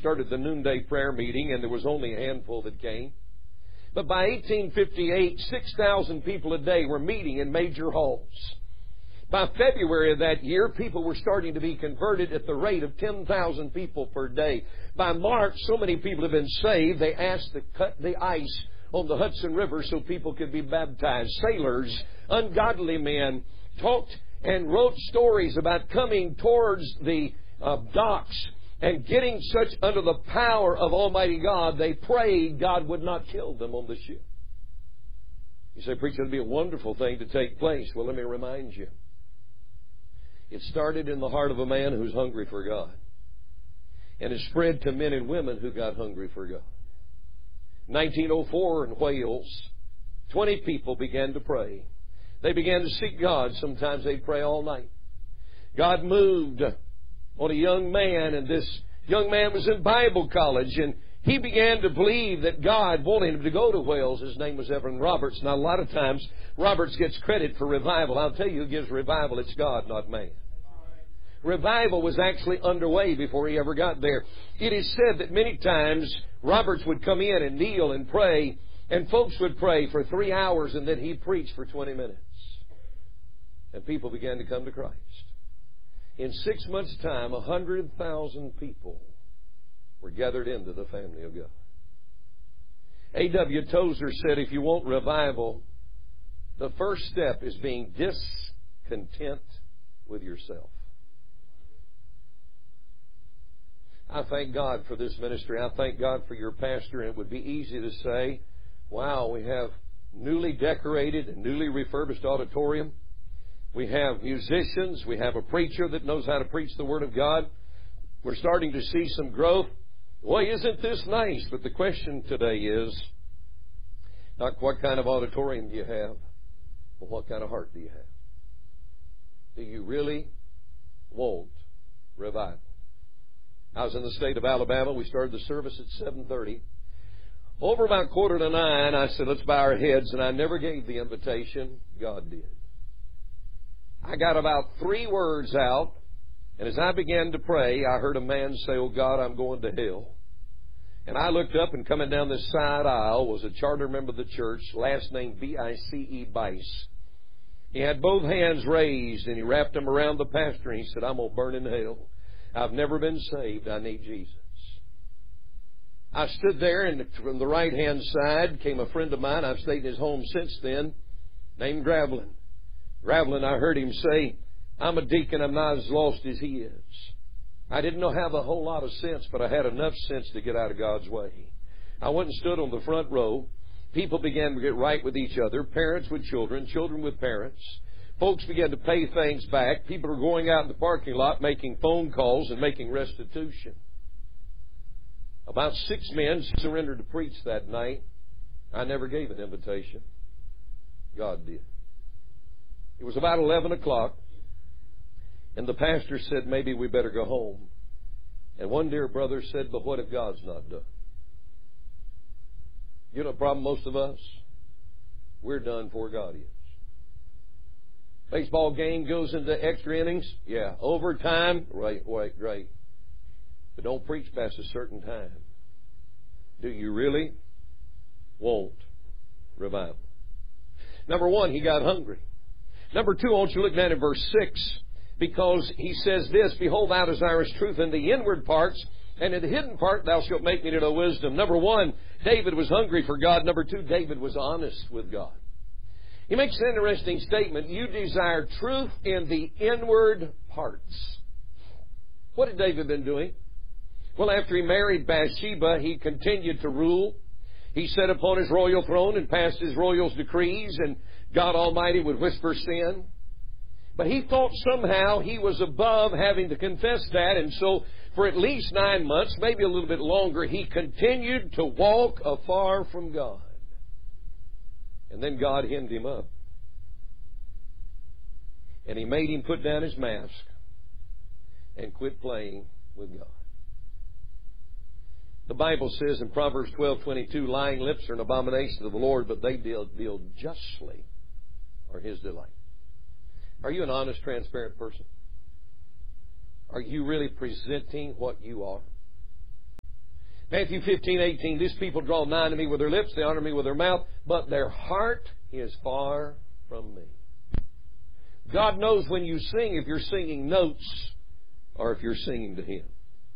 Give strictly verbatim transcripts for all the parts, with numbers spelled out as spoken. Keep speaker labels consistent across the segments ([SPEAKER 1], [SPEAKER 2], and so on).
[SPEAKER 1] started the noonday prayer meeting, and there was only a handful that came. But by eighteen fifty-eight, six thousand people a day were meeting in major halls. By February of that year, people were starting to be converted at the rate of ten thousand people per day. By March, so many people had been saved, they asked to cut the ice on the Hudson River so people could be baptized. Sailors, ungodly men, talked and wrote stories about coming towards the uh, docks and getting such under the power of Almighty God, they prayed God would not kill them on the ship. You say, preacher, it would be a wonderful thing to take place. Well, let me remind you. It started in the heart of a man who's hungry for God. And it spread to men and women who got hungry for God. nineteen oh four in Wales, twenty people began to pray. They began to seek God. Sometimes they'd pray all night. God moved on a young man, and this young man was in Bible college, and he began to believe that God wanted him to go to Wales. His name was Evan Roberts. Now, a lot of times, Roberts gets credit for revival. I'll tell you who gives revival. It's God, not man. Revival was actually underway before he ever got there. It is said that many times Roberts would come in and kneel and pray, and folks would pray for three hours, and then he'd preach for twenty minutes. And people began to come to Christ. In six months' time, a hundred thousand people were gathered into the family of God. A W Tozer said, if you want revival, the first step is being discontent with yourself. I thank God for this ministry. I thank God for your pastor. And it would be easy to say, wow, we have newly decorated and newly refurbished auditorium. We have musicians. We have a preacher that knows how to preach the Word of God. We're starting to see some growth. Well, isn't this nice? But the question today is not what kind of auditorium do you have, but what kind of heart do you have? Do you really want revival? I was in the state of Alabama. We started the service at seven thirty. Over about quarter to nine, I said, let's bow our heads, and I never gave the invitation. God did. I got about three words out, and as I began to pray, I heard a man say, oh, God, I'm going to hell. And I looked up, and coming down this side aisle was a charter member of the church, last name B I C E, Bice. He had both hands raised, and he wrapped them around the pastor, and he said, I'm going to burn in hell. I've never been saved. I need Jesus. I stood there, and from the right-hand side came a friend of mine. I've stayed in his home since then, named Gravlin. Gravlin, I heard him say, I'm a deacon. I'm not as lost as he is. I didn't know have a whole lot of sense, but I had enough sense to get out of God's way. I went and stood on the front row. People began to get right with each other, parents with children, children with parents. Folks began to pay things back. People were going out in the parking lot making phone calls and making restitution. About six men surrendered to preach that night. I never gave an invitation. God did. It was about eleven o'clock, and the pastor said, maybe we better go home. And one dear brother said, but what if God's not done? You know the problem, most of us? We're done before God is. Baseball game goes into extra innings. Yeah. Overtime. Right, right, right. But don't preach past a certain time. Do you really want revival? Number one, he got hungry. Number two, I want you to look down at verse six, because he says this, behold, thou desirest truth in the inward parts, and in the hidden part thou shalt make me to know wisdom. Number one, David was hungry for God. Number two, David was honest with God. He makes an interesting statement. You desire truth in the inward parts. What had David been doing? Well, after he married Bathsheba, he continued to rule. He sat upon his royal throne and passed his royal decrees, and God Almighty would whisper sin. But he thought somehow he was above having to confess that, and so for at least nine months, maybe a little bit longer, he continued to walk afar from God. And then God hemmed him up. And he made him put down his mask and quit playing with God. The Bible says in Proverbs twelve twenty-two, lying lips are an abomination to the Lord, but they deal, deal justly are His delight. Are you an honest, transparent person? Are you really presenting what you are? Matthew fifteen eighteen, these people draw nigh to me with their lips, they honor me with their mouth, but their heart is far from me. God knows when you sing if you're singing notes or if you're singing to Him.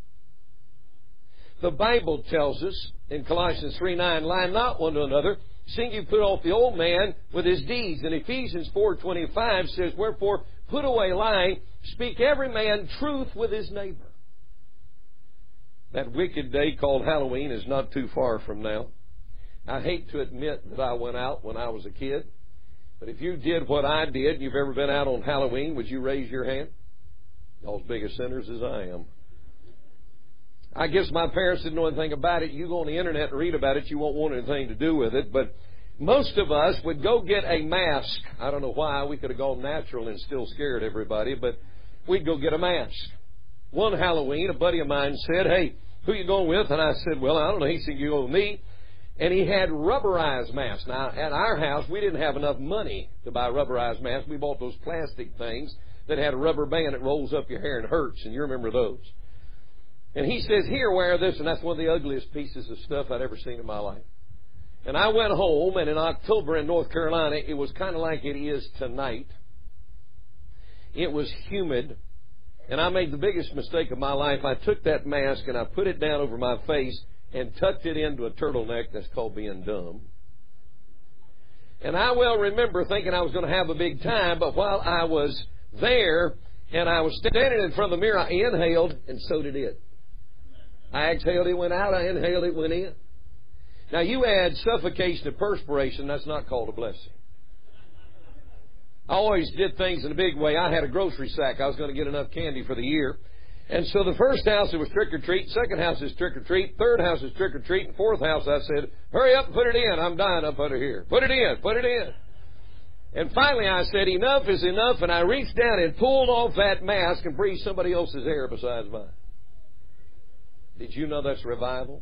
[SPEAKER 1] The Bible tells us in Colossians three nine, lie not one to another, seeing you put off the old man with his deeds. And Ephesians four twenty-five says, wherefore put away lying, speak every man truth with his neighbor. That wicked day called Halloween is not too far from now. I hate to admit that I went out when I was a kid, but if you did what I did, and you've ever been out on Halloween, would you raise your hand? Y'all as big as sinners as I am. I guess my parents didn't know anything about it. You go on the internet and read about it, you won't want anything to do with it. But most of us would go get a mask. I don't know why. We could have gone natural and still scared everybody, but we'd go get a mask. One Halloween, a buddy of mine said, hey, who you going with? And I said, well, I don't know. He said, you go with me. And he had rubberized masks. Now, at our house, we didn't have enough money to buy rubberized masks. We bought those plastic things that had a rubber band that rolls up your hair and hurts, and you remember those. And he says, here, wear this, and that's one of the ugliest pieces of stuff I'd ever seen in my life. And I went home, and in October in North Carolina, it was kind of like it is tonight. It was humid, and I made the biggest mistake of my life. I took that mask, and I put it down over my face and tucked it into a turtleneck. That's called being dumb. And I well remember thinking I was going to have a big time, but while I was there, and I was standing in front of the mirror, I inhaled, and so did it. I exhaled, it went out. I inhaled, it went in. Now, you add suffocation to perspiration, that's not called a blessing. I always did things in a big way. I had a grocery sack. I was going to get enough candy for the year. And so the first house, it was trick-or-treat. Second house is trick-or-treat. Third house is trick-or-treat. And fourth house, I said, hurry up and put it in. I'm dying up under here. Put it in. Put it in. And finally, I said, enough is enough. And I reached down and pulled off that mask and breathed somebody else's air besides mine. Did you know that's revival?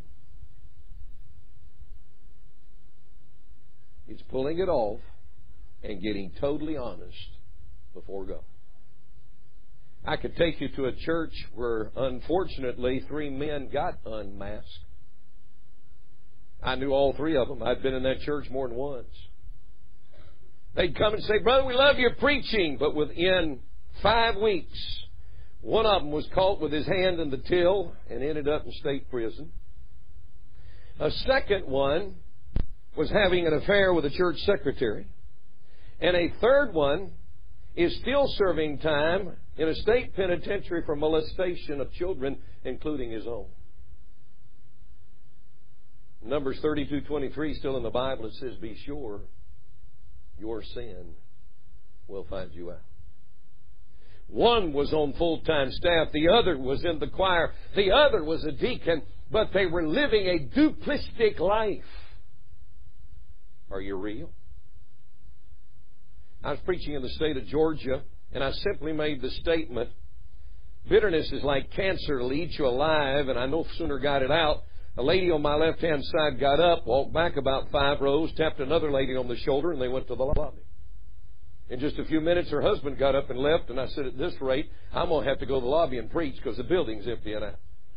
[SPEAKER 1] It's pulling it off and getting totally honest before God. I could take you to a church where, unfortunately, three men got unmasked. I knew all three of them. I'd been in that church more than once. They'd come and say, brother, we love your preaching. But within five weeks, one of them was caught with his hand in the till and ended up in state prison. A second one was having an affair with a church secretary. And a third one is still serving time in a state penitentiary for molestation of children, including his own. Numbers thirty-two twenty-three, still in the Bible, it says, be sure your sin will find you out. One was on full-time staff. The other was in the choir. The other was a deacon. But they were living a duplistic life. Are you real? I was preaching in the state of Georgia, and I simply made the statement, bitterness is like cancer. It'll eat you alive, and I no sooner got it out. A lady on my left-hand side got up, walked back about five rows, tapped another lady on the shoulder, and they went to the lobby. In just a few minutes, her husband got up and left, and I said, at this rate, I'm going to have to go to the lobby and preach because the building's emptying out.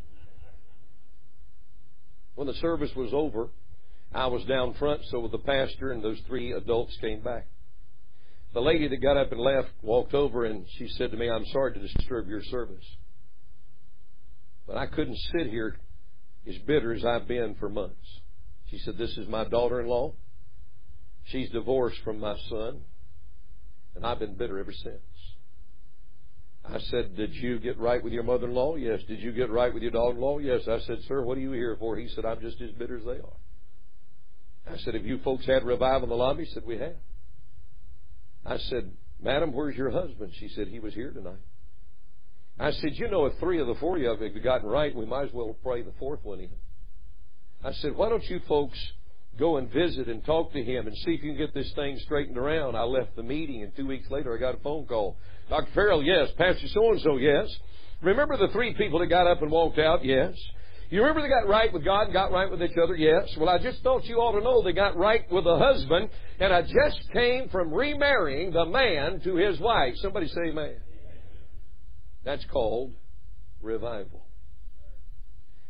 [SPEAKER 1] When the service was over, I was down front, so with the pastor and those three adults came back. The lady that got up and left walked over, and she said to me, I'm sorry to disturb your service, but I couldn't sit here as bitter as I've been for months. She said, this is my daughter-in-law. She's divorced from my son. And I've been bitter ever since. I said, did you get right with your mother-in-law? Yes. Did you get right with your daughter-in-law? Yes. I said, sir, what are you here for? He said, I'm just as bitter as they are. I said, have you folks had revival in the lobby? He said, we have. I said, madam, where's your husband? She said, he was here tonight. I said, you know, if three of the four of you have gotten right, we might as well pray the fourth one in. I said, why don't you folks go and visit and talk to him and see if you can get this thing straightened around. I left the meeting, and two weeks later I got a phone call. Doctor Farrell, yes. Pastor so-and-so, yes. Remember the three people that got up and walked out? Yes. You remember they got right with God and got right with each other? Yes. Well, I just thought you ought to know they got right with the husband, and I just came from remarrying the man to his wife. Somebody say amen. That's called revival.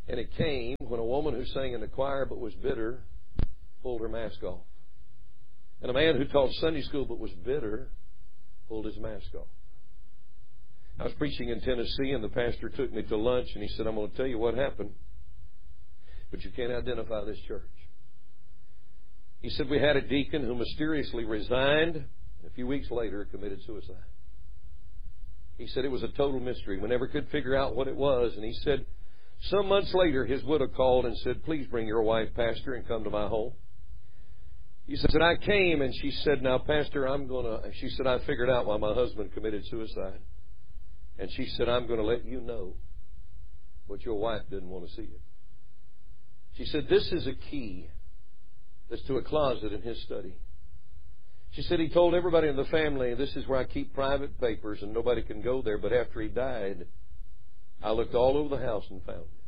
[SPEAKER 1] And it came when a woman who sang in the choir but was bitter pulled her mask off. And a man who taught Sunday school but was bitter pulled his mask off. I was preaching in Tennessee, and the pastor took me to lunch, and he said, I'm going to tell you what happened, but you can't identify this church. He said, we had a deacon who mysteriously resigned, and a few weeks later committed suicide. He said it was a total mystery. We never could figure out what it was. And he said, some months later, his widow called and said, please bring your wife, Pastor, and come to my home. He said, I came, and she said, now, Pastor, I'm going to, she said, I figured out why my husband committed suicide. And she said, I'm going to let you know, but your wife didn't want to see it. She said, this is a key that's to a closet in his study. She said, he told everybody in the family, this is where I keep private papers and nobody can go there. But after he died, I looked all over the house and found it.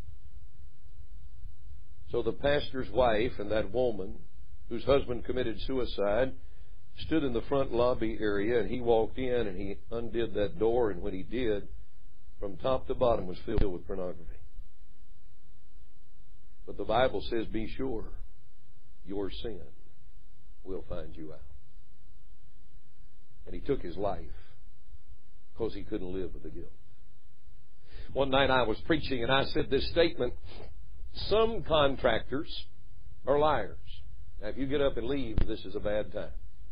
[SPEAKER 1] So the pastor's wife and that woman whose husband committed suicide stood in the front lobby area, and he walked in and he undid that door, and when he did, from top to bottom was filled with pornography. But the Bible says, be sure your sin will find you out. And he took his life because he couldn't live with the guilt. One night I was preaching and I said this statement, some contractors are liars. Now if you get up and leave, this is a bad time.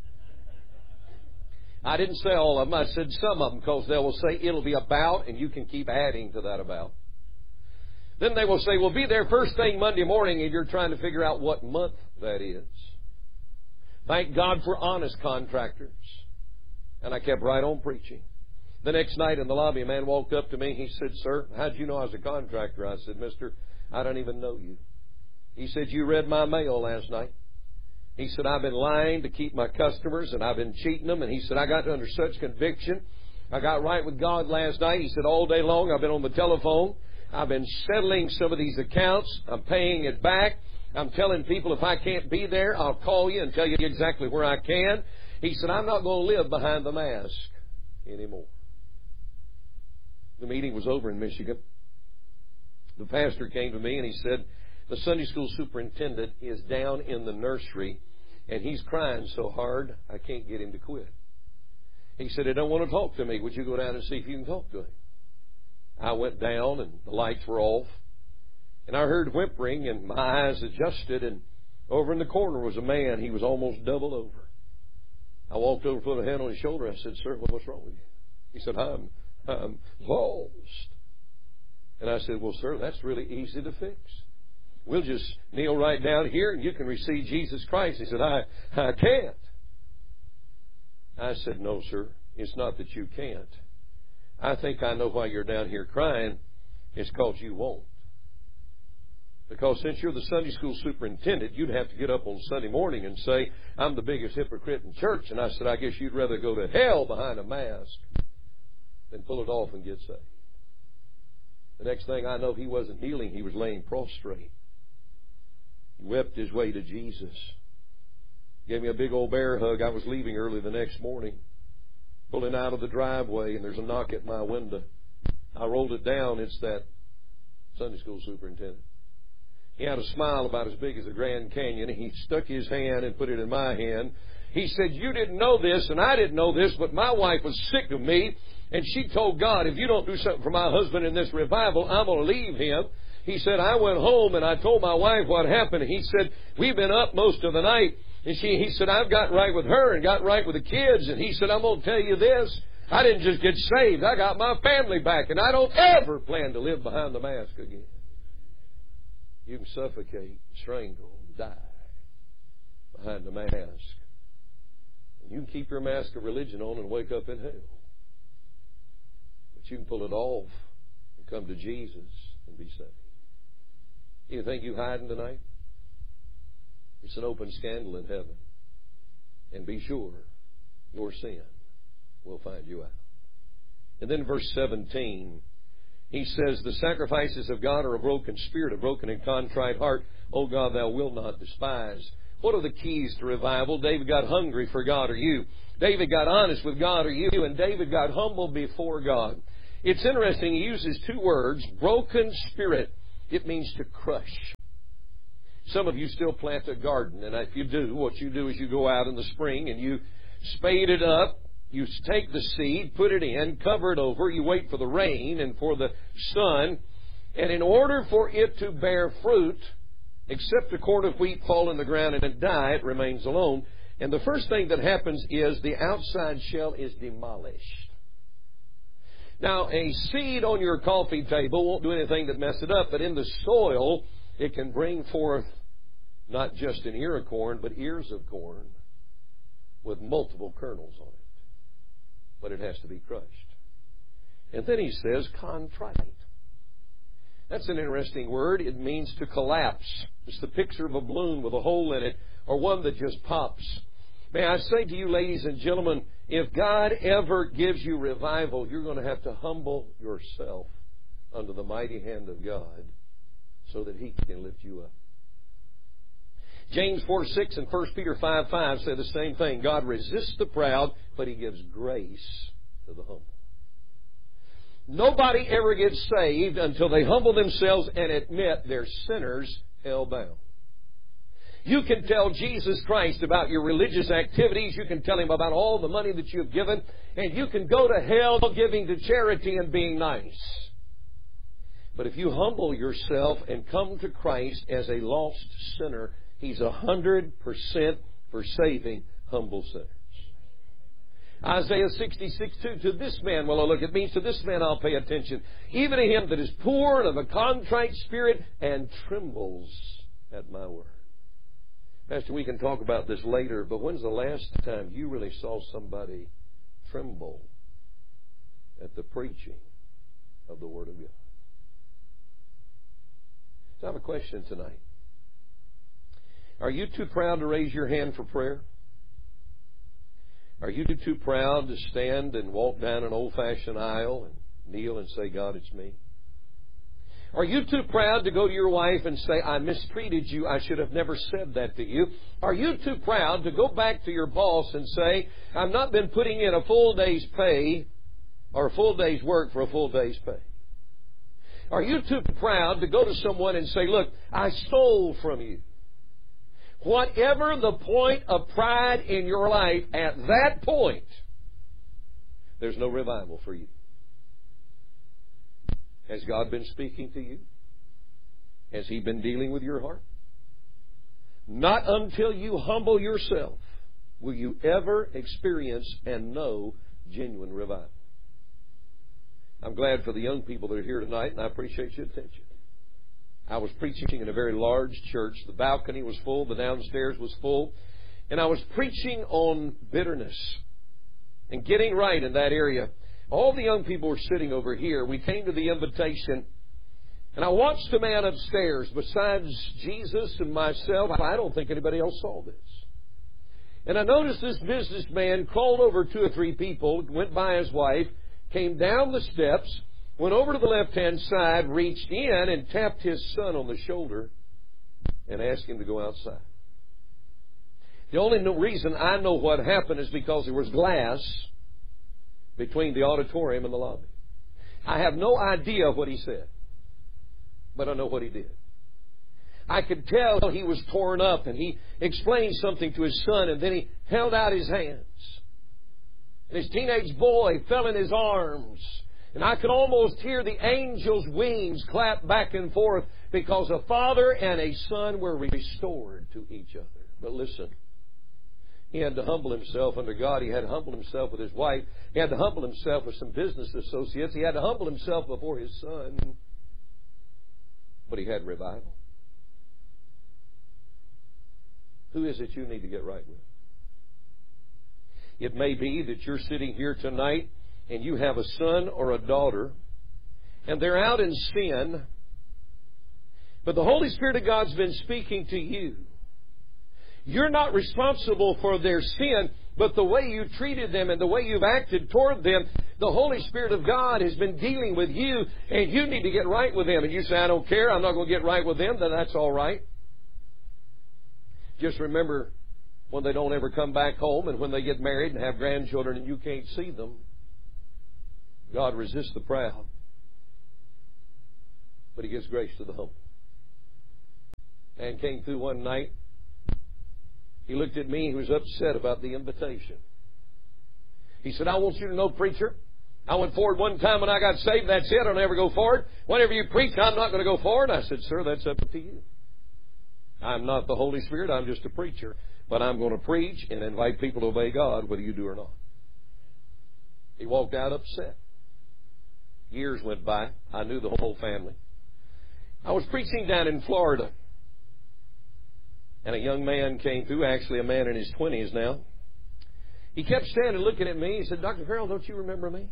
[SPEAKER 1] I didn't say all of them. I said some of them, because they will say it'll be about, and you can keep adding to that about. Then they will say, we'll be there first thing Monday morning, and you're trying to figure out what month that is. Thank God for honest contractors. And I kept right on preaching. The next night in the lobby, a man walked up to me. He said, sir, how'd you know I was a contractor? I said, mister, I don't even know you. He said, you read my mail last night. He said, I've been lying to keep my customers, and I've been cheating them. And he said, I got under such conviction. I got right with God last night. He said, all day long I've been on the telephone. I've been settling some of these accounts. I'm paying it back. I'm telling people if I can't be there, I'll call you and tell you exactly where I can. He said, I'm not going to live behind the mask anymore. The meeting was over in Michigan. The pastor came to me and he said, the Sunday school superintendent is down in the nursery and he's crying so hard I can't get him to quit. He said, he don't want to talk to me. Would you go down and see if you can talk to him? I went down and the lights were off. And I heard whimpering and my eyes adjusted, and over in the corner was a man. He was almost doubled over. I walked over, put a hand on his shoulder. I said, sir, what's wrong with you? He said, I'm, I'm lost. And I said, well, sir, that's really easy to fix. We'll just kneel right down here and you can receive Jesus Christ. He said, I, I can't. I said, no, sir, it's not that you can't. I think I know why you're down here crying. It's because you won't. Because since you're the Sunday school superintendent, you'd have to get up on Sunday morning and say, I'm the biggest hypocrite in church. And I said, I guess you'd rather go to hell behind a mask than pull it off and get saved. The next thing I know, he wasn't kneeling, he was laying prostrate. He wept his way to Jesus. Gave me a big old bear hug. I was leaving early the next morning, pulling out of the driveway, and there's a knock at my window. I rolled it down. It's that Sunday school superintendent. He had a smile about as big as the Grand Canyon. He stuck his hand and put it in my hand. He said, you didn't know this, and I didn't know this, but my wife was sick of me, and she told God, if you don't do something for my husband in this revival, I'm going to leave him. He said, I went home, and I told my wife what happened. He said, we've been up most of the night. And she, he said, I've got right with her and got right with the kids. And he said, I'm going to tell you this. I didn't just get saved. I got my family back, and I don't ever plan to live behind the mask again. You can suffocate, strangle, die behind the mask. And you can keep your mask of religion on and wake up in hell. But you can pull it off and come to Jesus and be saved. You think you're hiding tonight? It's an open scandal in heaven. And be sure your sin will find you out. And then verse seventeen, he says, the sacrifices of God are a broken spirit, a broken and contrite heart. O God, thou wilt not despise. What are the keys to revival? David got hungry for God or you. David got honest with God or you. And David got humble before God. It's interesting, he uses two words, broken spirit. It means to crush. Some of you still plant a garden, and if you do, what you do is you go out in the spring and you spade it up. You take the seed, put it in, cover it over. You wait for the rain and for the sun. And in order for it to bear fruit, except a corn of wheat fall in the ground and it die, it remains alone. And the first thing that happens is the outside shell is demolished. Now, a seed on your coffee table won't do anything to mess it up, but in the soil, it can bring forth not just an ear of corn, but ears of corn with multiple kernels on it. But it has to be crushed. And then he says, contrite. That's an interesting word. It means to collapse. It's the picture of a balloon with a hole in it, or one that just pops. May I say to you, ladies and gentlemen, if God ever gives you revival, you're going to have to humble yourself under the mighty hand of God so that He can lift you up. James four six and First Peter five five say the same thing. God resists the proud, but He gives grace to the humble. Nobody ever gets saved until they humble themselves and admit they're sinners hell-bound. You can tell Jesus Christ about your religious activities. You can tell Him about all the money that you've given. And you can go to hell giving to charity and being nice. But if you humble yourself and come to Christ as a lost sinner, He's a hundred percent for saving humble sinners. Isaiah sixty-six two, to this man will I look. It means to this man I'll pay attention. Even to him that is poor and of a contrite spirit and trembles at my word. Pastor, we can talk about this later, but when's the last time you really saw somebody tremble at the preaching of the Word of God? So I have a question tonight. Are you too proud to raise your hand for prayer? Are you too proud to stand and walk down an old-fashioned aisle and kneel and say, God, it's me? Are you too proud to go to your wife and say, I mistreated you, I should have never said that to you? Are you too proud to go back to your boss and say, I've not been putting in a full day's pay or a full day's work for a full day's pay? Are you too proud to go to someone and say, look, I stole from you? Whatever the point of pride in your life, at that point, there's no revival for you. Has God been speaking to you? Has He been dealing with your heart? Not until you humble yourself will you ever experience and know genuine revival. I'm glad for the young people that are here tonight, and I appreciate your attention. I was preaching in a very large church. The balcony was full. The downstairs was full. And I was preaching on bitterness and getting right in that area. All the young people were sitting over here. We came to the invitation. And I watched a man upstairs. Besides Jesus and myself, I don't think anybody else saw this. And I noticed this businessman called over two or three people, went by his wife, came down the steps, went over to the left-hand side, reached in and tapped his son on the shoulder and asked him to go outside. The only reason I know what happened is because there was glass between the auditorium and the lobby. I have no idea what he said, but I know what he did. I could tell he was torn up, and he explained something to his son, and then he held out his hands. And his teenage boy fell in his arms. And I could almost hear the angel's wings clap back and forth because a father and a son were restored to each other. But listen, he had to humble himself under God. He had to humble himself with his wife. He had to humble himself with some business associates. He had to humble himself before his son. But he had revival. Who is it you need to get right with? It may be that you're sitting here tonight and you have a son or a daughter, and they're out in sin, but the Holy Spirit of God's been speaking to you. You're not responsible for their sin, but the way you treated them and the way you've acted toward them, the Holy Spirit of God has been dealing with you, and you need to get right with them. And you say, I don't care, I'm not going to get right with them, then that's all right. Just remember, when they don't ever come back home and when they get married and have grandchildren and you can't see them, God resists the proud, but He gives grace to the humble. Man came through one night. He looked at me. He was upset about the invitation. He said, I want you to know, preacher, I went forward one time when I got saved. That's it. I'll never go forward. Whenever you preach, I'm not going to go forward. I said, sir, that's up to you. I'm not the Holy Spirit. I'm just a preacher. But I'm going to preach and invite people to obey God, whether you do or not. He walked out upset. Years went by. I knew the whole family. I was preaching down in Florida. And a young man came through, actually a man in his twenties now. He kept standing looking at me. He said, Doctor Farrell, don't you remember me?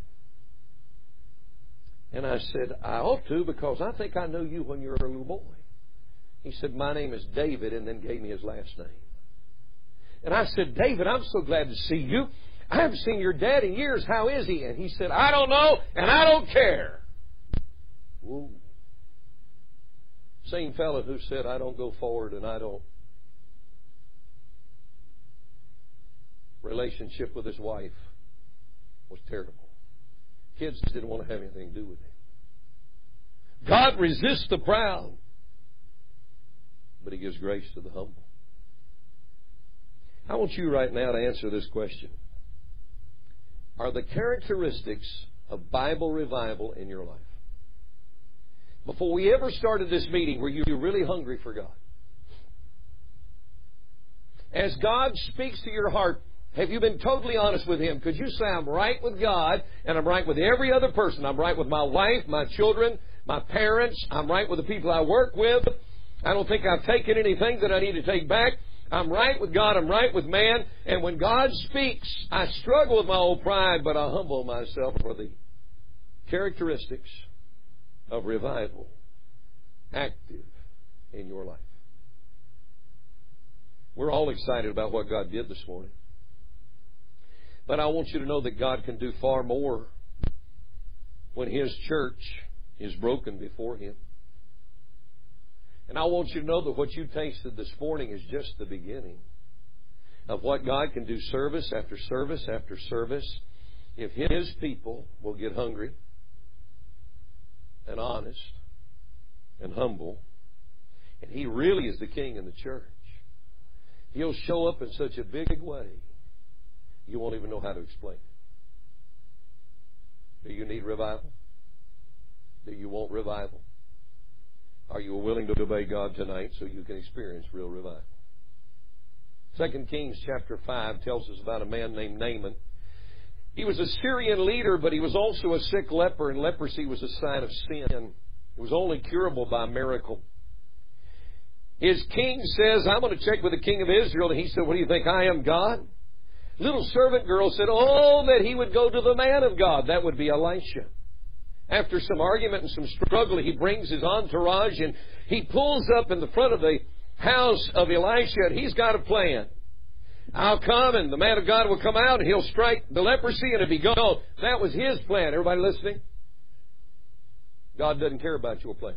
[SPEAKER 1] And I said, I ought to, because I think I know you when you were a little boy. He said, my name is David, and then gave me his last name. And I said, David, I'm so glad to see you. I haven't seen your dad in years. How is he? And he said, I don't know, and I don't care. Whoa. Same fellow who said, I don't go forward and I don't. Relationship with his wife was terrible. Kids didn't want to have anything to do with him. God resists the proud, but He gives grace to the humble. I want you right now to answer this question. Are the characteristics of Bible revival in your life? Before we ever started this meeting, were you really hungry for God? As God speaks to your heart, have you been totally honest with Him? Could you say, I'm right with God, and I'm right with every other person. I'm right with my wife, my children, my parents. I'm right with the people I work with. I don't think I've taken anything that I need to take back. I'm right with God. I'm right with man. And when God speaks, I struggle with my old pride, but I humble myself for the characteristics of revival active in your life. We're all excited about what God did this morning. But I want you to know that God can do far more when His church is broken before Him. And I want you to know that what you tasted this morning is just the beginning of what God can do service after service after service if His people will get hungry and honest and humble. And He really is the King in the church. He'll show up in such a big way you won't even know how to explain it. Do you need revival? Do you want revival? Are you willing to obey God tonight so you can experience real revival? Second Kings chapter five tells us about a man named Naaman. He was a Syrian leader, but he was also a sick leper, and leprosy was a sign of sin. It was only curable by miracle. His king says, I'm going to check with the king of Israel. And he said, what do you think, I am God? Little servant girl said, oh, that he would go to the man of God. That would be Elisha. After some argument and some struggle, he brings his entourage and he pulls up in the front of the house of Elisha, and he's got a plan. I'll come and the man of God will come out and he'll strike the leprosy and it'll be gone. That was his plan. Everybody listening? God doesn't care about your plans.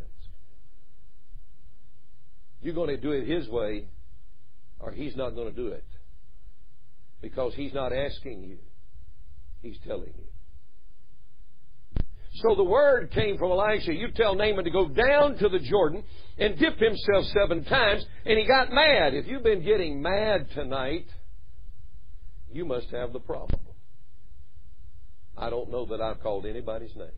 [SPEAKER 1] You're going to do it His way or He's not going to do it. Because He's not asking you. He's telling you. So the word came from Elisha. You tell Naaman to go down to the Jordan and dip himself seven times. And he got mad. If you've been getting mad tonight, you must have the problem. I don't know that I've called anybody's name.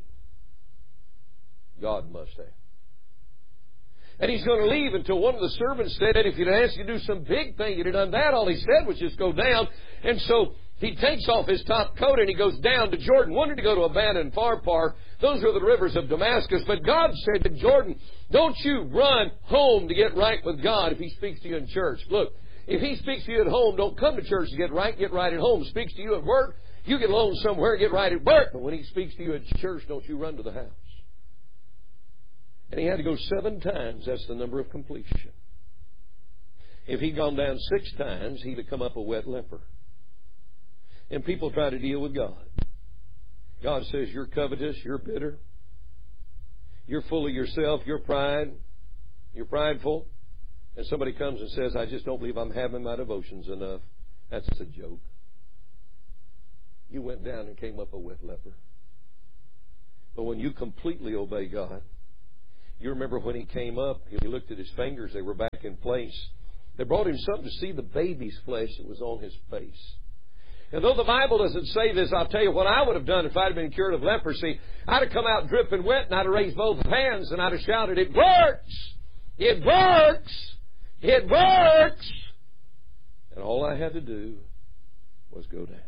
[SPEAKER 1] God must have. And he's going to leave until one of the servants said, if you'd asked you to do some big thing, you'd have done that. All he said was just go down. And so he takes off his top coat and he goes down to Jordan, wanted to go to Abana and Pharpar. Those are the rivers of Damascus. But God said to Jordan, don't you run home to get right with God if He speaks to you in church. Look, if He speaks to you at home, don't come to church to get right. Get right at home. Speaks to you at work, you get alone somewhere, get right at work. But when He speaks to you at church, don't you run to the house. And he had to go seven times. That's the number of completion. If he'd gone down six times, he'd have come up a wet leper. And people try to deal with God. God says, you're covetous, you're bitter, you're full of yourself, you're pride, you're prideful. And somebody comes and says, I just don't believe I'm having my devotions enough. That's a joke. You went down and came up a wet leper. But when you completely obey God, You remember when he came up, he looked at his fingers, they were back in place. They brought him something to see the baby's flesh that was on his face. And though the Bible doesn't say this, I'll tell you what I would have done if I'd been cured of leprosy. I'd have come out dripping wet and I'd have raised both hands and I'd have shouted, "It works! It works! It works!" And all I had to do was go down.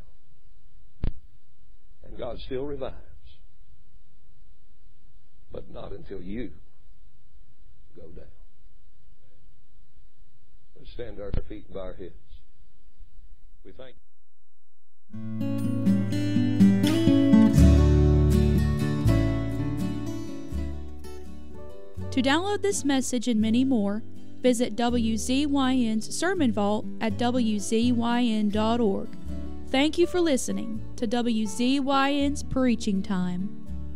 [SPEAKER 1] And God still revives. But not until you go down. Let's stand to our feet and bow our heads. We thank you.
[SPEAKER 2] To download this message and many more, visit W Z Y N's Sermon Vault at W Z Y N dot org. Thank you for listening to W Z Y N's Preaching Time.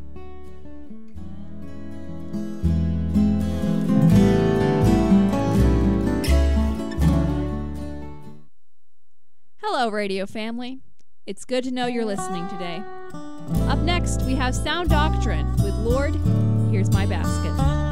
[SPEAKER 3] Hello, radio family. It's good to know you're listening today. Up next, we have Sound Doctrine with Lord, Here's My Basket.